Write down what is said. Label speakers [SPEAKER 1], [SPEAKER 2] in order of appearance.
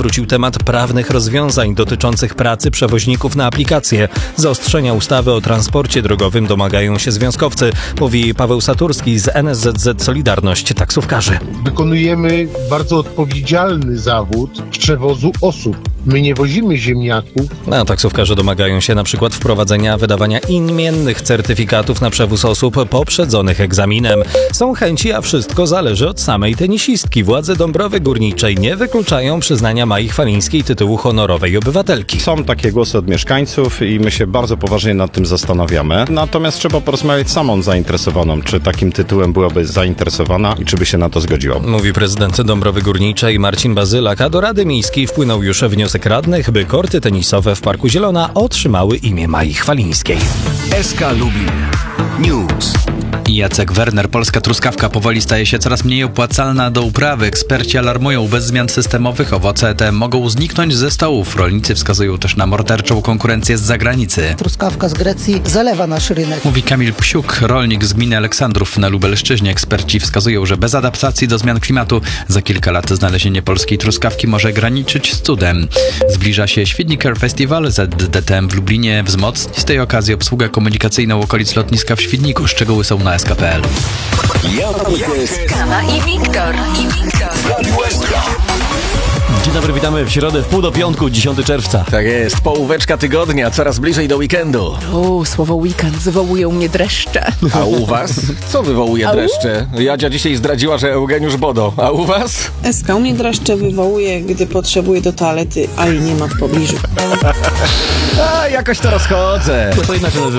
[SPEAKER 1] wrócił temat prawnych rozwiązań dotyczących pracy przewoźników na aplikacje. Zaostrzenia ustawy o transporcie drogowym domagają się związkowcy, mówi Paweł Saturski z NSZZ Solidarność Taksówkarzy.
[SPEAKER 2] Wykonujemy bardzo odpowiedzialny zawód przewozu osób. My nie wozimy ziemniaków.
[SPEAKER 1] A taksówkarze domagają się na przykład wprowadzenia wydawania imiennych certyfikatów na przewóz osób poprzedzonych egzaminem. Są chęci, a wszystko zależy od samej tenisistki. Władze Dąbrowy Górniczej nie wykluczają przyznania Mai Chwalińskiej tytułu honorowej obywatelki.
[SPEAKER 3] Są takie głosy od mieszkańców i my się bardzo poważnie nad tym zastanawiamy. Natomiast trzeba porozmawiać z samą zainteresowaną, czy takim tytułem byłaby zainteresowana i czy by się na to zgodziła. Mówi
[SPEAKER 1] prezydent Dąbrowy Górniczej Marcin Bazylak, a do Rady Miejskiej wpłynął już wniosek radnych, by korty tenisowe w Parku Zielona otrzymały imię Mai Chwalińskiej.
[SPEAKER 4] SK Lubin News.
[SPEAKER 5] Jacek Werner. Polska truskawka powoli staje się coraz mniej opłacalna do uprawy. Eksperci alarmują, bez zmian systemowych owoce te mogą zniknąć ze stołów. Rolnicy wskazują też na morderczą konkurencję z zagranicy.
[SPEAKER 6] Truskawka z Grecji zalewa nasz rynek.
[SPEAKER 5] Mówi Kamil Psiuk, rolnik z gminy Aleksandrów na Lubelszczyźnie. Eksperci wskazują, że bez adaptacji do zmian klimatu za kilka lat znalezienie polskiej truskawki może graniczyć z cudem. Zbliża się Świdniker Festival. ZDTM w Lublinie wzmocni z tej okazji obsługę komunikacyjną okolic lotniska w Świdniku. Szczegóły są na SK.pl.
[SPEAKER 7] Kama i Wiktor.
[SPEAKER 8] Dzień dobry, witamy w środę w pół do piątku, 10 czerwca.
[SPEAKER 9] Tak jest, połóweczka tygodnia, coraz bliżej do weekendu.
[SPEAKER 10] Słowo weekend wywołuje u mnie dreszcze.
[SPEAKER 9] A u was? Co wywołuje dreszcze? Jadzia dzisiaj zdradziła, że Eugeniusz Bodo. A u was?
[SPEAKER 11] SK u mnie dreszcze wywołuje, gdy potrzebuję do toalety, a jej nie ma w pobliżu.
[SPEAKER 9] A, jakoś to rozchodzę.
[SPEAKER 8] To inaczej nazywa.